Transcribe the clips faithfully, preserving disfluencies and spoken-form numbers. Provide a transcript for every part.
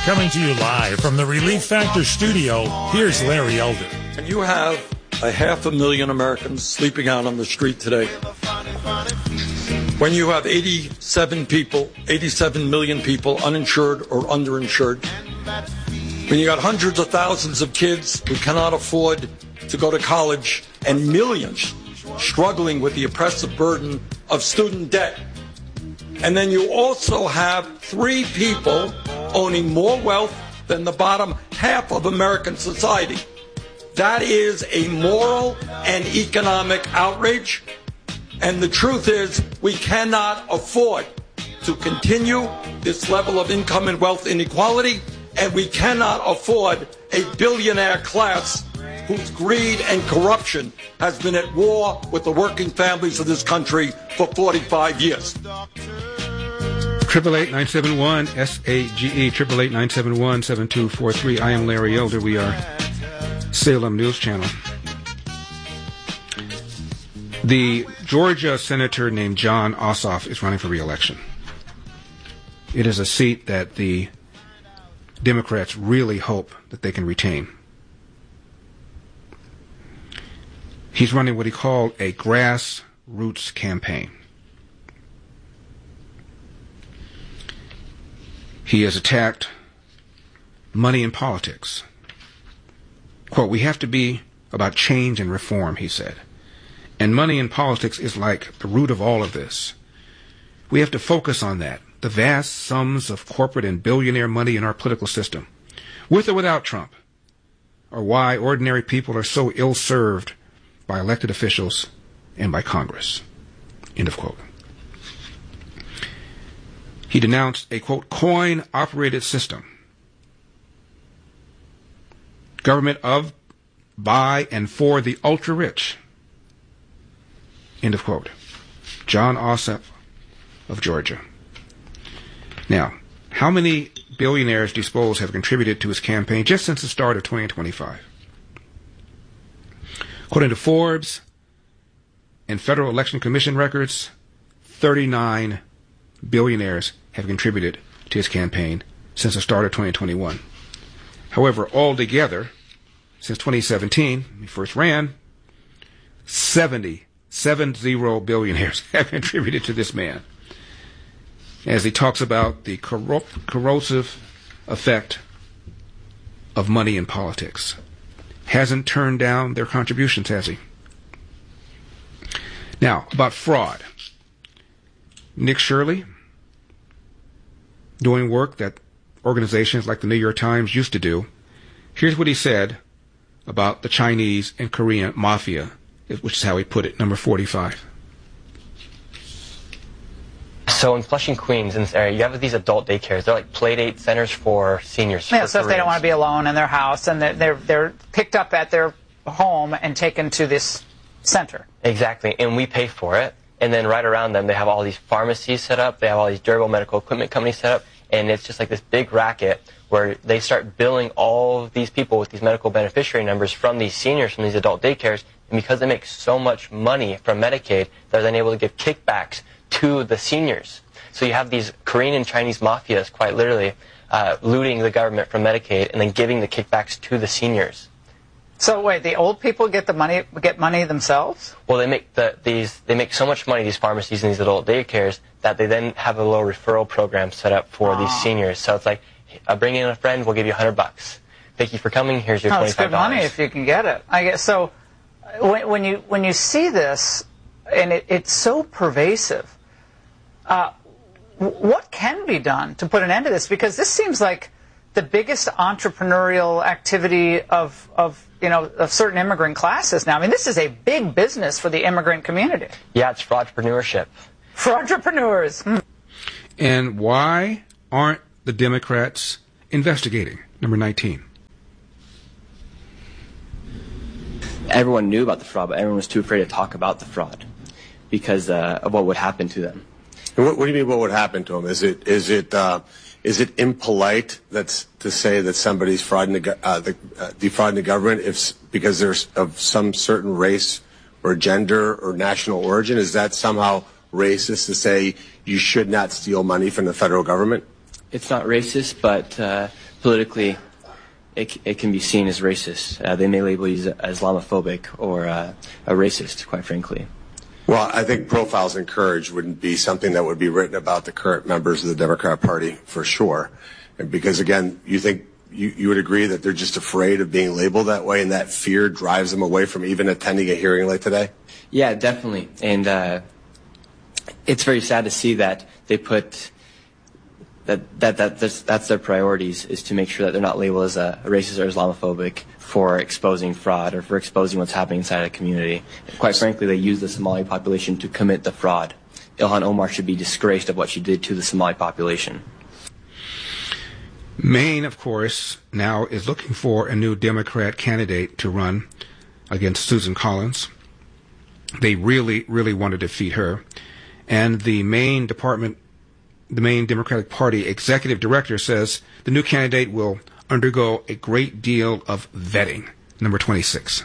Coming to you live from the Relief Factor studio, here's Larry Elder. And you have a half a million Americans sleeping out on the street today. When you have eighty-seven people, eighty-seven million people uninsured or underinsured, when you got hundreds of thousands of kids who cannot afford to go to college and millions struggling with the oppressive burden of student debt, and then you also have three people owning more wealth than the bottom half of American society. That is a moral and economic outrage. And the truth is, we cannot afford to continue this level of income and wealth inequality, and we cannot afford a billionaire class whose greed and corruption has been at war with the working families of this country for forty-five years. Triple eight nine seven one S A G E triple eight nine seven one seven two four three. I am Larry Elder. We are Salem News Channel. The Georgia senator named Jon Ossoff is running for re-election. It is a seat that the Democrats really hope that they can retain. He's running what he called a grassroots campaign. He has attacked money in politics. Quote, we have to be about change and reform, he said. And money in politics is like the root of all of this. We have to focus on that, the vast sums of corporate and billionaire money in our political system, with or without Trump, or why ordinary people are so ill-served by elected officials and by Congress. End of quote. He denounced a, quote, coin-operated system. Government of, by, and for the ultra-rich. End of quote. Jon Ossoff of Georgia. Now, how many billionaires do you suppose have contributed to his campaign just since the start of twenty twenty-five? According to Forbes and Federal Election Commission records, thirty-nine billionaires have contributed to his campaign since the start of twenty twenty-one. However, altogether, since twenty seventeen, when he first ran, seventy, seven zero billionaires have contributed to this man, as he talks about the corrupt, corrosive effect of money in politics. Hasn't turned down their contributions, has he? Now, about fraud. Nick Shirley, doing work that organizations like the New York Times used to do. Here's what he said about the Chinese and Korean mafia, which is how he put it, number forty-five. So in Flushing, Queens, in this area, you have these adult daycares. They're like play date centers for seniors. Yeah, for so if they don't want to be alone in their house, and they're, they're, they're picked up at their home and taken to this center. Exactly, and we pay for it. And then right around them, they have all these pharmacies set up. They have all these durable medical equipment companies set up. And it's just like this big racket where they start billing all of these people with these medical beneficiary numbers from these seniors, from these adult daycares. And because they make so much money from Medicaid, they're then able to give kickbacks to the seniors. So you have these Korean and Chinese mafias, quite literally, uh, looting the government from Medicaid and then giving the kickbacks to the seniors. So wait, the old people get the money, get money themselves? Well, they make the, these, they make so much money, these pharmacies and these adult daycares, that they then have a little referral program set up for oh. these seniors. So it's like, uh, bring in a friend, we'll give you a hundred bucks. Thank you for coming. Here's your oh, twenty-five dollars. It's good money if you can get it. I guess so. When, when you when you see this, and it, it's so pervasive, uh, what can be done to put an end to this? Because this seems like the biggest entrepreneurial activity of of you know of certain immigrant classes now. I mean, this is a big business for the immigrant community. Yeah, it's fraudpreneurship. For entrepreneurs. Mm. And why aren't the Democrats investigating? Number nineteen. Everyone knew about the fraud, but everyone was too afraid to talk about the fraud because uh, of what would happen to them. And what, what do you mean what would happen to them? Is it is it uh, is it impolite that's to say that somebody's frauding the, uh, the, uh, defrauding the government if because they're of some certain race or gender or national origin? Is that somehow racist to say you should not steal money from the federal government? It's not racist, but uh, politically, it, it can be seen as racist. Uh, they may label you as Islamophobic or uh, a racist, quite frankly. Well, I think profiles in courage wouldn't be something that would be written about the current members of the Democrat Party for sure. And because, again, you think you, you would agree that they're just afraid of being labeled that way, and that fear drives them away from even attending a hearing like today? Yeah, definitely. And uh, it's very sad to see that they put that that, that that's, that's their priorities, is to make sure that they're not labeled as a racist or Islamophobic for exposing fraud or for exposing what's happening inside a community. Quite frankly, they use the Somali population to commit the fraud. Ilhan Omar should be disgraced of what she did to the Somali population. Maine, of course, now is looking for a new Democrat candidate to run against Susan Collins. They really, really want to defeat her. And the Maine Department, the Maine Democratic Party executive director says the new candidate will undergo a great deal of vetting. Number twenty-six.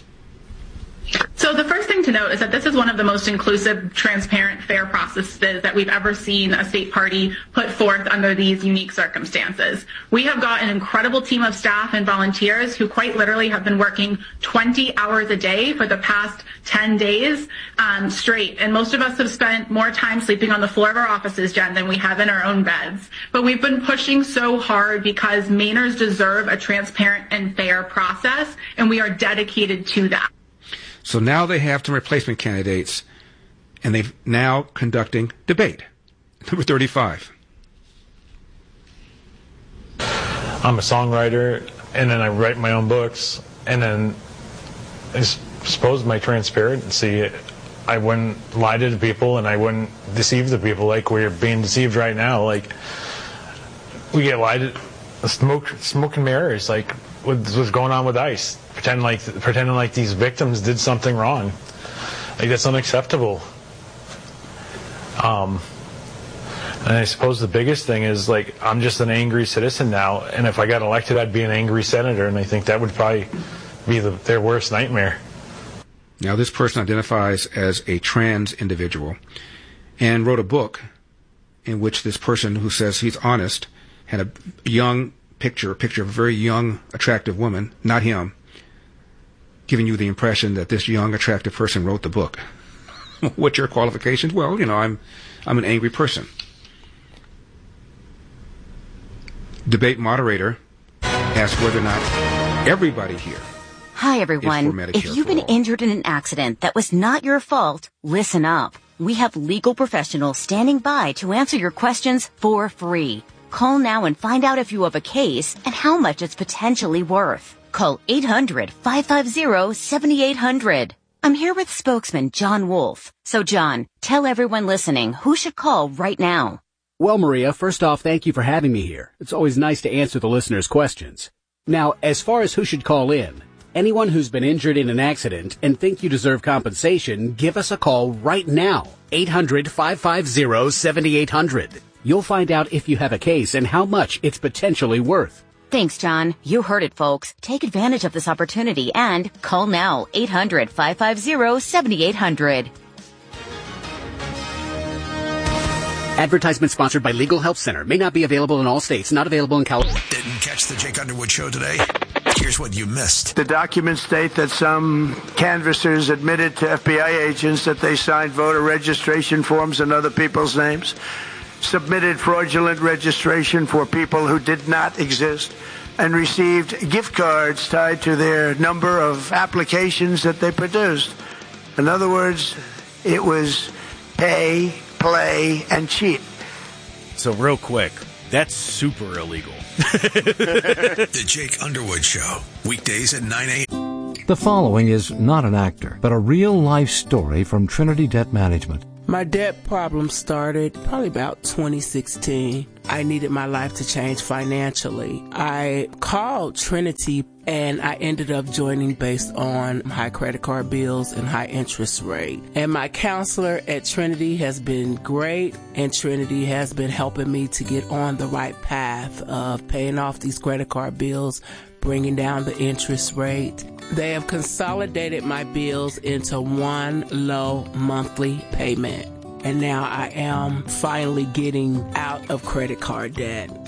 So the first thing to note is that this is one of the most inclusive, transparent, fair processes that we've ever seen a state party put forth under these unique circumstances. We have got an incredible team of staff and volunteers who quite literally have been working twenty hours a day for the past ten days um, straight. And most of us have spent more time sleeping on the floor of our offices, Jen, than we have in our own beds. But we've been pushing so hard because Mainers deserve a transparent and fair process, and we are dedicated to that. So now they have some replacement candidates, and they've now conducting debate. Number thirty-five. I'm a songwriter, and then I write my own books, and then I suppose my transparency, I wouldn't lie to the people, and I wouldn't deceive the people like we're being deceived right now. Like, we get lied to, smoke, smoke and mirrors, like what's going on with ICE. Pretend like, pretending like these victims did something wrong. Like, that's unacceptable. Um, and I suppose the biggest thing is, like, I'm just an angry citizen now, and if I got elected, I'd be an angry senator, and I think that would probably be the, their worst nightmare. Now, this person identifies as a trans individual and wrote a book in which this person, who says he's honest, had a young picture, a picture of a very young, attractive woman, not him, giving you the impression that this young, attractive person wrote the book. What's your qualifications? Well, you know, I'm I'm an angry person. Debate moderator asked whether or not everybody here. Hi, everyone. If you've been injured in an accident that was not your fault, listen up. We have legal professionals standing by to answer your questions for free. Call now and find out if you have a case and how much it's potentially worth. Call eight hundred, five five zero, seven eight zero zero. I'm here with spokesman John Wolf. So, John, tell everyone listening who should call right now. Well, Maria, first off, thank you for having me here. It's always nice to answer the listeners' questions. Now, as far as who should call in, anyone who's been injured in an accident and think you deserve compensation, give us a call right now. eight hundred, five five zero, seven eight zero zero. You'll find out if you have a case and how much it's potentially worth. Thanks, John. You heard it, folks. Take advantage of this opportunity and call now. eight hundred, five five zero, seven eight zero zero. Advertisement sponsored by Legal Help Center. May not be available in all states. Not available in California. Didn't catch the Jake Underwood show today? Here's what you missed. The documents state that some canvassers admitted to F B I agents that they signed voter registration forms in other people's names, submitted fraudulent registration for people who did not exist, and received gift cards tied to their number of applications that they produced. In other words, it was pay, play, and cheat. So real quick, that's super illegal. The Jake Underwood Show, weekdays at nine a.m. The following is not an actor, but a real-life story from Trinity Debt Management. My debt problem started probably about twenty sixteen. I needed my life to change financially. I called Trinity and I ended up joining based on high credit card bills and high interest rate. And my counselor at Trinity has been great, and Trinity has been helping me to get on the right path of paying off these credit card bills, bringing down the interest rate. They have consolidated my bills into one low monthly payment. And now I am finally getting out of credit card debt.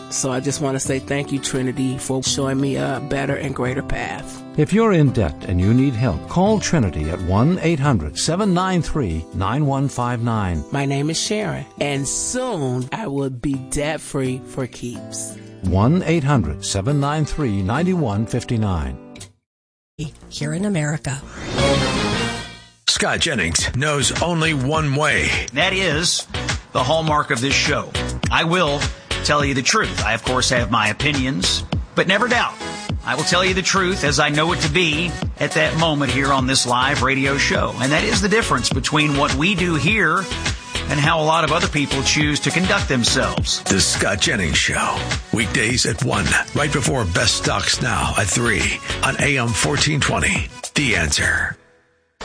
So I just want to say thank you, Trinity, for showing me a better and greater path. If you're in debt and you need help, call Trinity at one eight hundred seven nine three nine one five nine. My name is Sharon, and soon I will be debt-free for keeps. one eight hundred seven nine three nine one five nine. Here in America. Scott Jennings knows only one way. That is the hallmark of this show. I will tell you the truth. I, of course, have my opinions, but never doubt. I will tell you the truth as I know it to be at that moment here on this live radio show. And that is the difference between what we do here and how a lot of other people choose to conduct themselves. The Scott Jennings Show. Weekdays at one, right before Best Stocks Now at three on A M fourteen twenty. The Answer.